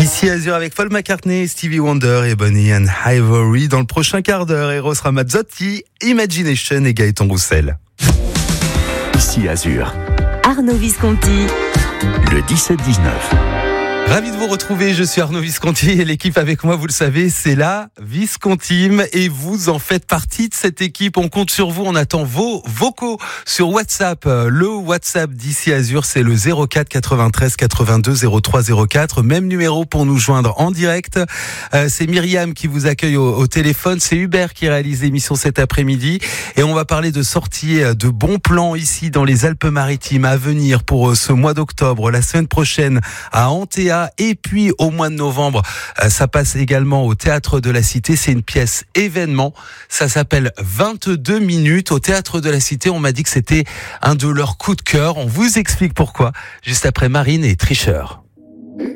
Ici Azur avec Paul McCartney, Stevie Wonder et Bonnie and Ivory. Dans le prochain quart d'heure, Eros Ramazzotti, Imagination et Gaëtan Roussel. Ici Azur. Arnaud Visconti. Le 17-19. Ravi de vous retrouver, je suis Arnaud Visconti et l'équipe avec moi, vous le savez, c'est la Viscontime et vous en faites partie de cette équipe. On compte sur vous, on attend vos vocaux sur WhatsApp. Le WhatsApp d'Ici Azur, c'est le 04 93 82 03 04. Même numéro pour nous joindre en direct. C'est Myriam qui vous accueille au téléphone. C'est Hubert qui réalise l'émission cet après-midi. Et on va parler de sorties, de bons plans ici dans les Alpes-Maritimes à venir pour ce mois d'octobre, la semaine prochaine à Antea. Et puis au mois de novembre, ça passe également au Théâtre de la Cité. C'est une pièce événement. Ça s'appelle 22 minutes au Théâtre de la Cité. On m'a dit que c'était un de leurs coups de cœur. On vous explique pourquoi juste après Marine et Tricheur.